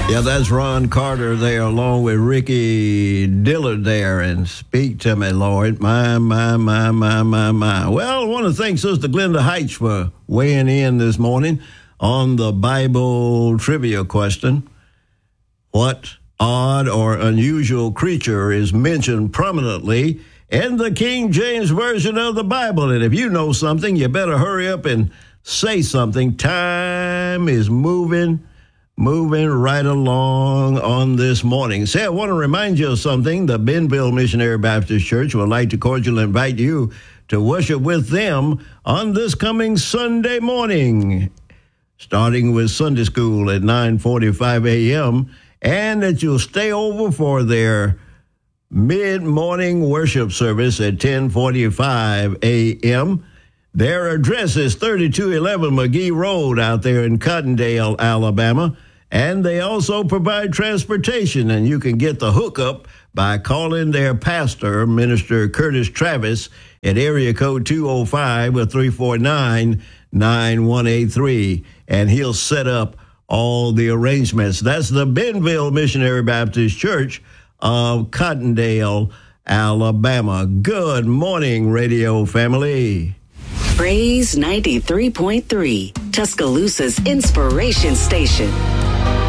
Yeah, that's Ron Carter there along with Ricky Dillard there. And speak to me, Lord. My. Well, I want to thank Sister Glenda Heights for weighing in this morning on the Bible trivia question. What odd or unusual creature is mentioned prominently in the King James Version of the Bible? And if you know something, you better hurry up and say something. Time is moving right along on this morning. Say, I want to remind you of something. The Benville Missionary Baptist Church would like to cordially invite you to worship with them on this coming Sunday morning, starting with Sunday school at 9:45 a.m., and that you'll stay over for their mid-morning worship service at 10:45 a.m. Their address is 3211 McGee Road out there in Cottondale, Alabama. And they also provide transportation, and you can get the hookup by calling their pastor, Minister Curtis Travis, at area code 205-349-9183, and he'll set up all the arrangements. That's the Benville Missionary Baptist Church of Cottondale, Alabama. Good morning, radio family. Praise 93.3, Tuscaloosa's inspiration station.